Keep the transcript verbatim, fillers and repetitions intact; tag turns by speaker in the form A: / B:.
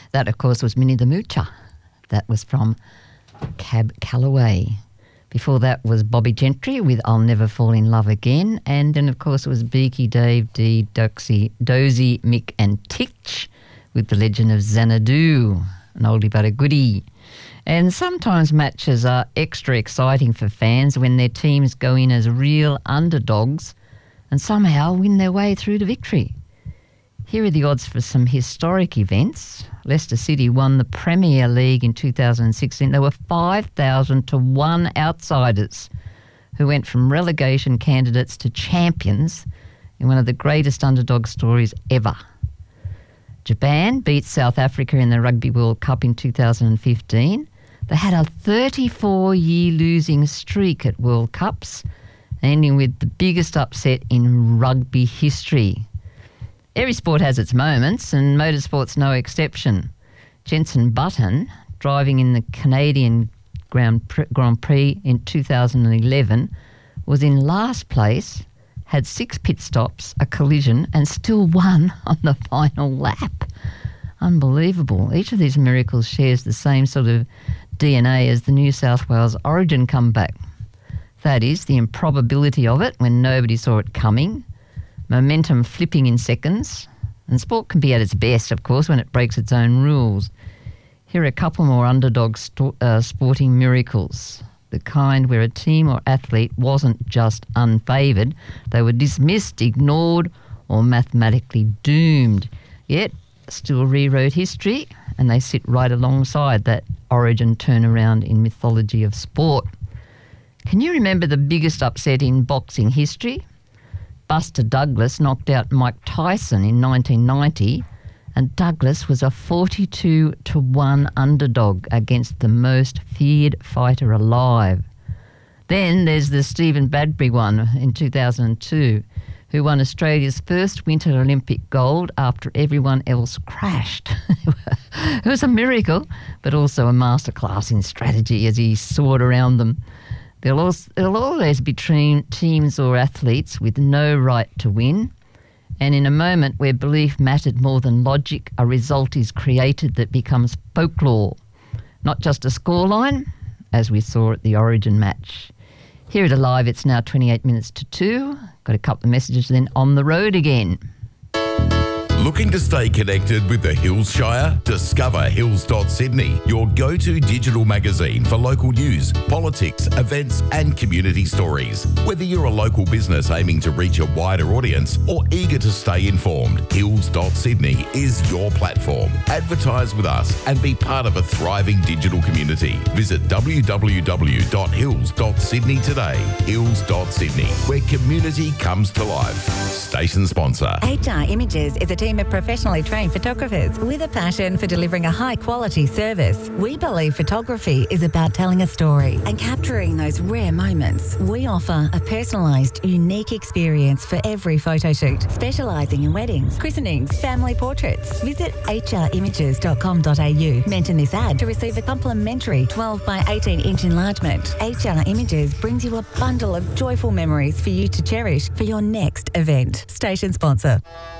A: That, of course, was Minnie the Moocher. That was from Cab Calloway. Before that was Bobby Gentry with I'll Never Fall in Love Again. And then, of course, it was Beaky, Dave, Dee, Doxy, Dozy, Mick and Titch with The Legend of Xanadu, an oldie but a goodie. And sometimes matches are extra exciting for fans when their teams go in as real underdogs and somehow win their way through to victory. Here are the odds for some historic events. Leicester City won the Premier League in two thousand sixteen. There were five thousand to one outsiders who went from relegation candidates to champions in one of the greatest underdog stories ever. Japan beat South Africa in the Rugby World Cup in two thousand fifteen. They had a thirty-four-year losing streak at World Cups, ending with the biggest upset in rugby history. Every sport has its moments, and motorsport's no exception. Jenson Button, driving in the Canadian Grand Prix in two thousand eleven, was in last place, had six pit stops, a collision, and still won on the final lap. Unbelievable. Each of these miracles shares the same sort of D N A as the New South Wales Origin comeback. That is, the improbability of it when nobody saw it coming, momentum flipping in seconds, and sport can be at its best, of course, when it breaks its own rules. Here are a couple more underdog sto- uh, sporting miracles, the kind where a team or athlete wasn't just unfavoured, they were dismissed, ignored, or mathematically doomed, yet still rewrote history, and they sit right alongside that Origin turnaround in mythology of sport. Can you remember the biggest upset in boxing history? Buster Douglas knocked out Mike Tyson in nineteen ninety, and Douglas was a forty-two to one underdog against the most feared fighter alive. Then there's the Stephen Badbury one in two thousand two, who won Australia's first Winter Olympic gold after everyone else crashed. It was a miracle, but also a masterclass in strategy as he soared around them. There'll, also, there'll always be tre- teams or athletes with no right to win, and in a moment where belief mattered more than logic, a result is created that becomes folklore, not just a scoreline, as we saw at the Origin match. Here at Alive, it's now twenty-eight minutes to two. Got a couple of messages, then on the road again.
B: Looking to stay connected with the Hills Shire? Discover hills dot sydney, your go-to digital magazine for local news, politics, events and community stories. Whether you're a local business aiming to reach a wider audience or eager to stay informed, hills dot sydney is your platform. Advertise with us and be part of a thriving digital community. Visit w w w dot hills dot sydney today. hills dot sydney, where community comes to life. Station sponsor.
C: H R Images is a team of professionally trained photographers with a passion for delivering a high-quality service. We believe photography is about telling a story and capturing those rare moments. We offer a personalised, unique experience for every photo shoot, specialising in weddings, christenings, family portraits. Visit h r images dot com dot a u. Mention this ad to receive a complimentary twelve by eighteen inch enlargement. H R Images brings you a bundle of joyful memories for you to cherish for your next event. Station sponsor.